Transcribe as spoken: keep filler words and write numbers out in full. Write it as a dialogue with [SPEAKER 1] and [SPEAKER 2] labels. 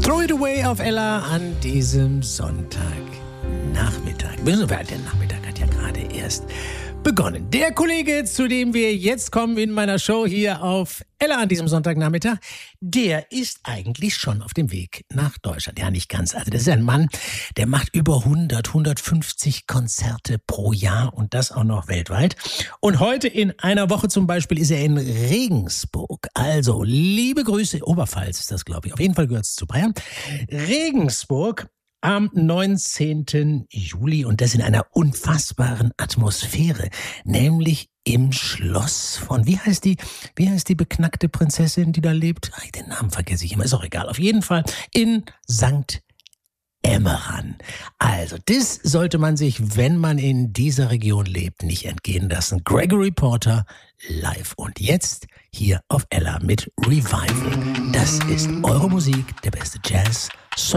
[SPEAKER 1] Throw It Away auf Ella an diesem Sonntagnachmittag. Der Nachmittag hat ja gerade erst begonnen. Der Kollege, zu dem wir jetzt kommen in meiner Show hier auf Ella an diesem Sonntagnachmittag, der ist eigentlich schon auf dem Weg nach Deutschland. Ja, nicht ganz. Also das ist ein Mann, der macht über hundert, hundertfünfzig Konzerte pro Jahr und das auch noch weltweit. Und heute in einer Woche zum Beispiel ist er in Regensburg. Also liebe Grüße, Oberpfalz ist das, glaube ich. Auf jeden Fall gehört es zu Bayern. Regensburg am neunzehnten Juli und das in einer unfassbaren Atmosphäre, nämlich im Schloss von, wie heißt die, wie heißt die beknackte Prinzessin, die da lebt? Ach, den Namen vergesse ich immer, ist auch egal. Auf jeden Fall in Sankt Emmeran. Also, das sollte man sich, wenn man in dieser Region lebt, nicht entgehen lassen. Gregory Porter live. Und jetzt hier auf Ella mit Revival. Das ist eure Musik, der beste Jazz,